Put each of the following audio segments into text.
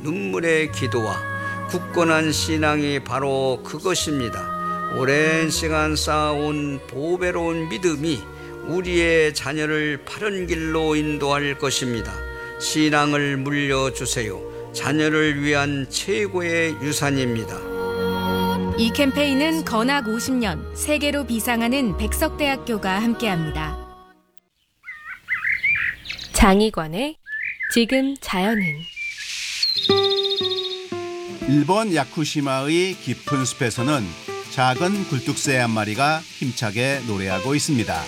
눈물의 기도와 굳건한 신앙이 바로 그것입니다. 오랜 시간 쌓아온 보배로운 믿음이 우리의 자녀를 바른 길로 인도할 것입니다. 신앙을 물려주세요. 자녀를 위한 최고의 유산입니다. 이 캠페인은 건학 50년 세계로 비상하는 백석대학교가 함께합니다. 장희관의 지금 자연은 일본 야쿠시마의 깊은 숲에서는 작은 굴뚝새 한 마리가 힘차게 노래하고 있습니다.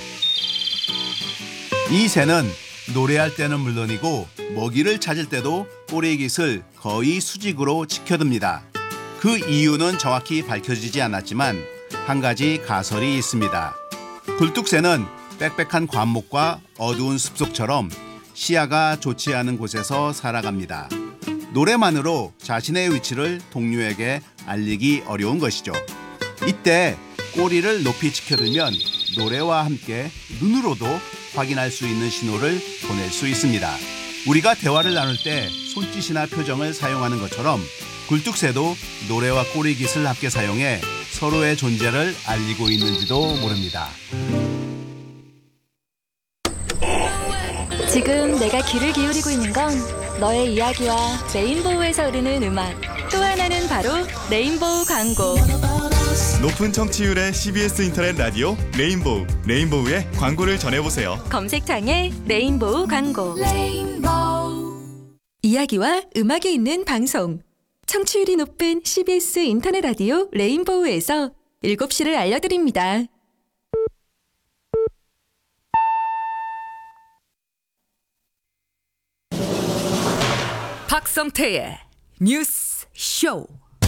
이 새는 노래할 때는 물론이고 먹이를 찾을 때도 꼬리깃을 거의 수직으로 지켜듭니다. 그 이유는 정확히 밝혀지지 않았지만 한 가지 가설이 있습니다. 굴뚝새는 빽빽한 관목과 어두운 숲속처럼 시야가 좋지 않은 곳에서 살아갑니다. 노래만으로 자신의 위치를 동료에게 알리기 어려운 것이죠. 이때 꼬리를 높이 지켜들면 노래와 함께 눈으로도 확인할 수 있는 신호를 보낼 수 있습니다. 우리가 대화를 나눌 때 손짓이나 표정을 사용하는 것처럼 굴뚝새도 노래와 꼬리깃을 함께 사용해 서로의 존재를 알리고 있는지도 모릅니다. 지금 내가 귀를 기울이고 있는 건 너의 이야기와 레인보우에서 흐르는 음악, 또 하나는 바로 레인보우 광고. 높은 청취율의 CBS 인터넷 라디오 레인보우, 레인보우의 광고를 전해보세요. 검색창에 레인보우 광고. 이야기와 음악이 있는 방송. 청취율이 높은 CBS 인터넷 라디오 레인보우에서 7시를 알려드립니다. 박성태의 뉴스 쇼.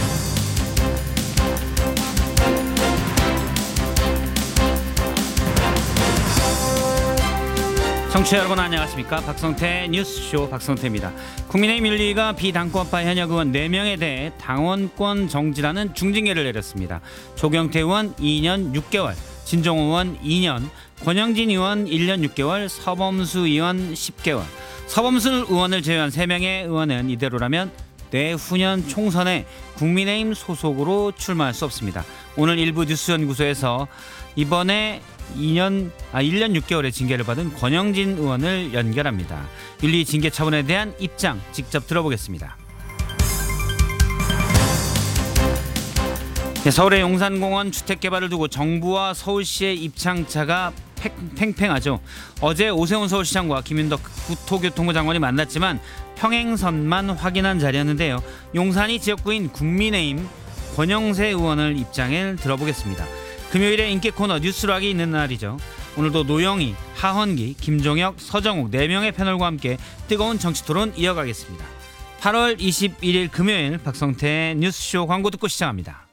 청취자 여러분 안녕하십니까. 박성태 뉴스쇼 박성태입니다. 국민의힘 윤리위가 비당권파 현역 의원 4명에 대해 당원권 정지라는 중징계를 내렸습니다. 조경태 의원 2년 6개월, 진종호 의원 2년, 권영진 의원 1년 6개월, 서범수 의원 10개월. 서범수 의원을 제외한 3명의 의원은 이대로라면 내후년 총선에 국민의힘 소속으로 출마할 수 없습니다. 오늘 일부 뉴스연구소에서 이번에 1년 6개월의 징계를 받은 권영진 의원을 연결합니다. 윤리 징계 처분에 대한 입장 직접 들어보겠습니다. 서울의 용산공원 주택개발을 두고 정부와 서울시의 입장차가 팽팽하죠. 어제 오세훈 서울시장과 김윤덕 국토교통부 장관이 만났지만 평행선만 확인한 자리였는데요. 용산이 지역구인 국민의힘 권영세 의원을 입장을 들어보겠습니다. 금요일에 인기 코너 뉴스락이 있는 날이죠. 오늘도 노영희, 하헌기, 김종혁, 서정욱 4명의 패널과 함께 뜨거운 정치토론 이어가겠습니다. 8월 21일 금요일 박성태의 뉴스쇼 광고 듣고 시작합니다.